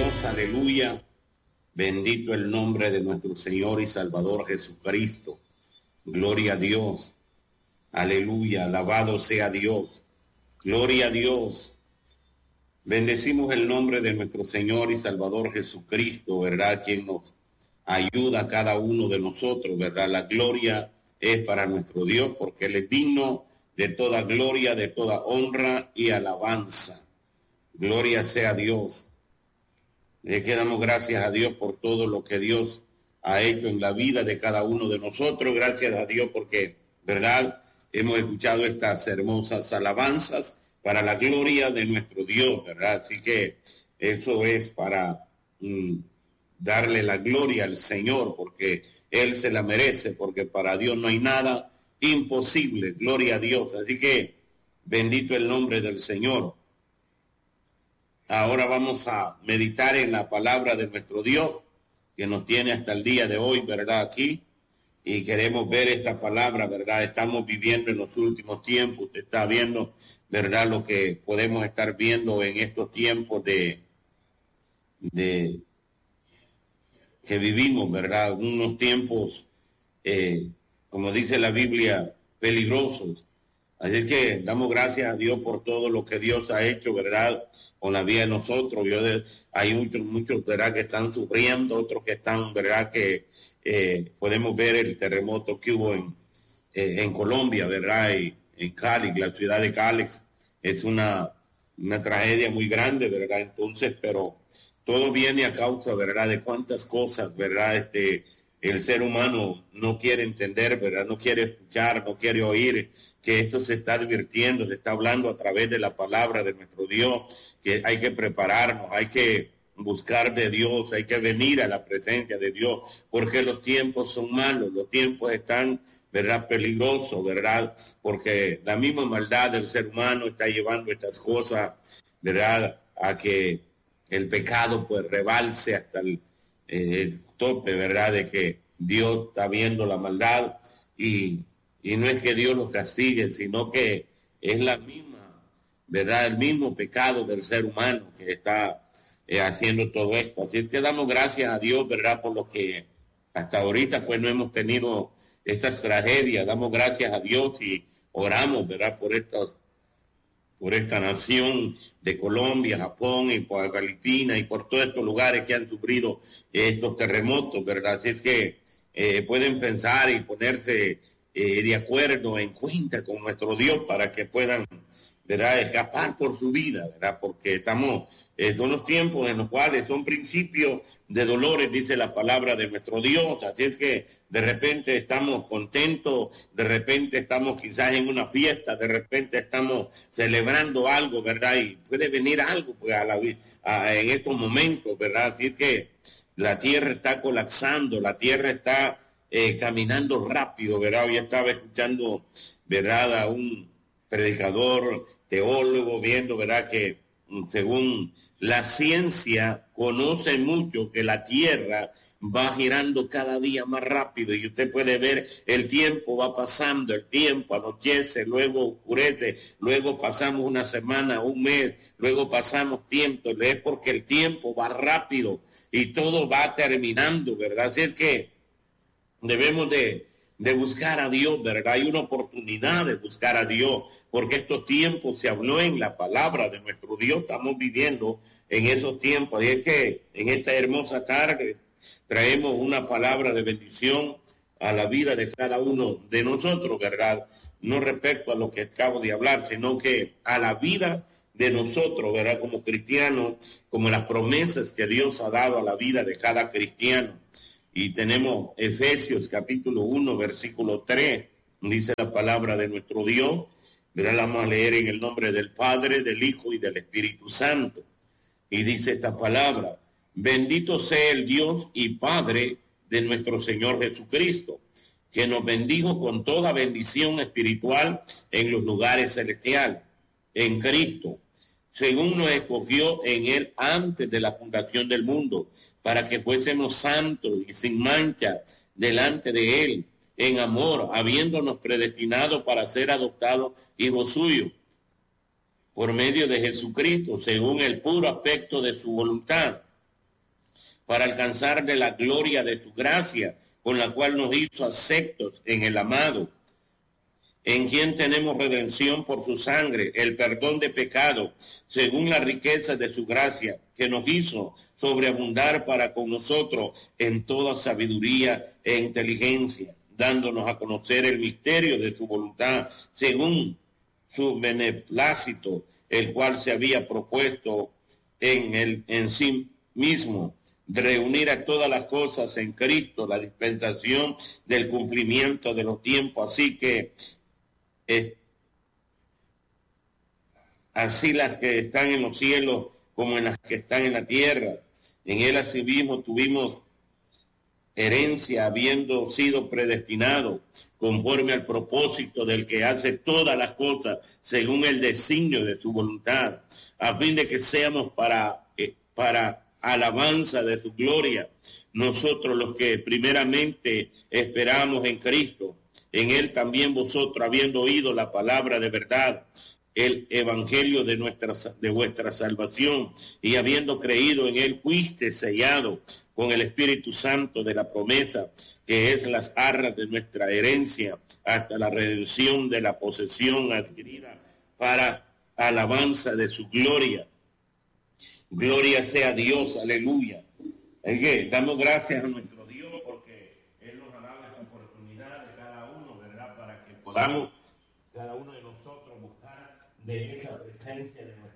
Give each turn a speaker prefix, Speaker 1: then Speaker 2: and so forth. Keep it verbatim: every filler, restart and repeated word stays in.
Speaker 1: Dios, aleluya. Bendito el nombre de nuestro Señor y Salvador Jesucristo. Gloria a Dios. Aleluya. Alabado sea Dios. Gloria a Dios. Bendecimos el nombre de nuestro Señor y Salvador Jesucristo, ¿verdad? Quien nos ayuda a cada uno de nosotros, ¿verdad? La gloria es para nuestro Dios porque Él es digno de toda gloria, de toda honra y alabanza. Gloria sea a Dios. Le que damos gracias a Dios por todo lo que Dios ha hecho en la vida de cada uno de nosotros. Gracias a Dios porque, ¿verdad? Hemos escuchado estas hermosas alabanzas para la gloria de nuestro Dios, ¿verdad? Así que eso es para mm, darle la gloria al Señor porque Él se la merece, porque para Dios no hay nada imposible. Gloria a Dios. Así que bendito el nombre del Señor. Ahora vamos a meditar en la palabra de nuestro Dios, que nos tiene hasta el día de hoy, ¿verdad? Aquí. Y queremos ver esta palabra, ¿verdad? Estamos viviendo en los últimos tiempos. Usted está viendo, ¿verdad? Lo que podemos estar viendo en estos tiempos de, de que vivimos, ¿verdad? Unos tiempos, eh, como dice la Biblia, peligrosos. Así que damos gracias a Dios por todo lo que Dios ha hecho, ¿verdad? Con la vida de nosotros. Yo de, hay muchos, muchos, ¿verdad? Que están sufriendo, otros que están, ¿verdad? Que eh, podemos ver el terremoto que hubo en, eh, en Colombia, ¿verdad? Y en Cali, la ciudad de Cali. Es una, una tragedia muy grande, ¿verdad? Entonces, pero todo viene a causa, ¿verdad? De cuántas cosas, ¿verdad? Este, el ser humano no quiere entender, ¿verdad? No quiere escuchar, no quiere oír, que esto se está advirtiendo, se está hablando a través de la palabra de nuestro Dios, que hay que prepararnos, hay que buscar de Dios, hay que venir a la presencia de Dios, porque los tiempos son malos, los tiempos están, ¿verdad? Peligrosos, ¿verdad? Porque la misma maldad del ser humano está llevando estas cosas, ¿verdad? A que el pecado pues rebalse hasta el, eh, el tope, ¿verdad? De que Dios está viendo la maldad y, y no es que Dios los castigue, sino que es la misma, ¿verdad? El mismo pecado del ser humano que está eh, haciendo todo esto. Así es que damos gracias a Dios, ¿verdad? Por lo que hasta ahorita pues no hemos tenido estas tragedias. Damos gracias a Dios y oramos, ¿verdad? Por estas por esta nación de Colombia, Japón y por Filipinas y por todos estos lugares que han sufrido estos terremotos, ¿verdad? Así es que eh, pueden pensar y ponerse eh, de acuerdo en cuenta con nuestro Dios para que puedan, ¿verdad?, escapar por su vida, ¿verdad? Porque estamos, eh, son los tiempos en los cuales son principios de dolores, dice la palabra de nuestro Dios. Así es que de repente estamos contentos, de repente estamos quizás en una fiesta, de repente estamos celebrando algo, ¿verdad? Y puede venir algo pues, a la, a, en estos momentos, ¿verdad? Así es que la tierra está colapsando, la tierra está eh, caminando rápido, ¿verdad? Hoy estaba escuchando, ¿verdad?, a un predicador, teólogo, viendo, ¿verdad?, que según la ciencia conoce mucho que la tierra va girando cada día más rápido y usted puede ver el tiempo va pasando, el tiempo anochece, luego oscurece, luego pasamos una semana, un mes, luego pasamos tiempo, es porque el tiempo va rápido y todo va terminando, ¿verdad? Así es que debemos de de buscar a Dios, ¿verdad? Hay una oportunidad de buscar a Dios, porque estos tiempos se habló en la palabra de nuestro Dios, estamos viviendo en esos tiempos, y es que en esta hermosa tarde traemos una palabra de bendición a la vida de cada uno de nosotros, ¿verdad? No respecto a lo que acabo de hablar, sino que a la vida de nosotros, ¿verdad? Como cristianos, como las promesas que Dios ha dado a la vida de cada cristiano. Y tenemos Efesios capítulo uno, versículo tres, dice la palabra de nuestro Dios, verá, la vamos a leer en el nombre del Padre, del Hijo y del Espíritu Santo. Y dice esta palabra: bendito sea el Dios y Padre de nuestro Señor Jesucristo, que nos bendijo con toda bendición espiritual en los lugares celestiales, en Cristo, según nos escogió en Él antes de la fundación del mundo, para que fuésemos santos y sin mancha delante de Él, en amor, habiéndonos predestinado para ser adoptados hijos suyos, por medio de Jesucristo, según el puro aspecto de su voluntad, para alcanzar de la gloria de su gracia, con la cual nos hizo aceptos en el amado, en quien tenemos redención por su sangre, el perdón de pecado, según la riqueza de su gracia, que nos hizo sobreabundar para con nosotros en toda sabiduría e inteligencia, dándonos a conocer el misterio de su voluntad, según su beneplácito, el cual se había propuesto en, el, en sí mismo, de reunir a todas las cosas en Cristo, la dispensación del cumplimiento de los tiempos, así que eh, así las que están en los cielos como en las que están en la tierra. En él asimismo tuvimos herencia, habiendo sido predestinado conforme al propósito del que hace todas las cosas según el designio de su voluntad, a fin de que seamos para, eh, para alabanza de su gloria, nosotros los que primeramente esperamos en Cristo. En él también vosotros, habiendo oído la palabra de verdad, el evangelio de nuestra de vuestra salvación, y habiendo creído en él, fuiste sellado con el Espíritu Santo de la promesa, que es las arras de nuestra herencia, hasta la redención de la posesión adquirida para alabanza de su gloria. Gloria sea Dios, aleluya. Es que damos gracias a nuestro Dios porque Él nos ha dado esta oportunidad de cada uno, ¿verdad? Para que podamos, cada uno de nosotros, buscar de esa presencia de nuestro